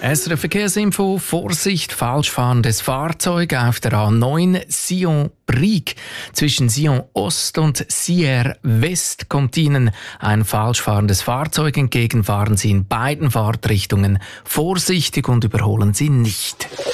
SRF Verkehrsinfo, Vorsicht, falsch fahrendes Fahrzeug auf der A9 Sion-Brieg. Zwischen Sion Ost und Sierre West kommt Ihnen ein falsch fahrendes Fahrzeug entgegen. Fahren Sie in beiden Fahrtrichtungen vorsichtig und überholen Sie nicht.